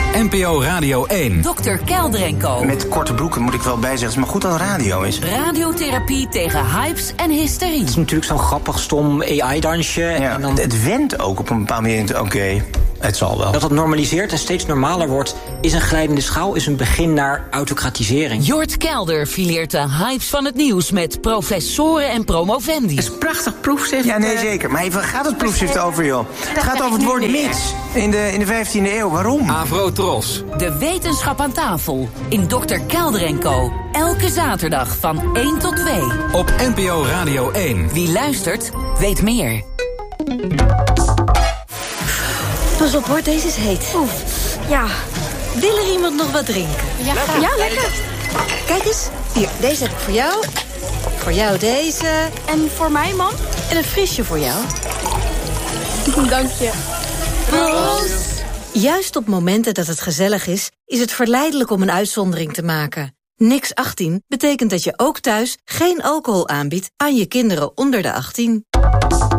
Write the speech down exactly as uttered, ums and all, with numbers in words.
N P O Radio één. dokter Kelder en Co. Met korte broeken moet ik wel bijzeggen. Het is maar goed dat het radio is. Radiotherapie tegen hypes en hysterie. Het is natuurlijk zo'n grappig, stom A I-dansje. Ja, en dan... Het went ook op een bepaalde manier. Oké, okay, het zal wel. Dat dat normaliseert en steeds normaler wordt, is een glijdende schaal, is een begin naar autocratisering. Jort Kelder fileert de hypes van het nieuws met professoren en promovendi. Het is een prachtig proefschrift. Ja, nee, zeker. Maar waar gaat het proefschrift over, joh? Het gaat over het woord mits. In de, in de vijftiende eeuw. Waarom? Avrotros. De wetenschap aan tafel in dokter Kelder en Co. Elke zaterdag van één tot twee. Op N P O Radio één. Wie luistert, weet meer. Pas op hoor, deze is heet. Oef, ja. Wil er iemand nog wat drinken? Ja, graag. Ja, lekker. Kijk eens, hier, deze heb ik voor jou. Voor jou deze. En voor mij, man? En een frisje voor jou. Dank je. Proost. Juist op momenten dat het gezellig is, is het verleidelijk om een uitzondering te maken. Niks achttien betekent dat je ook thuis geen alcohol aanbiedt aan je kinderen onder de achttien.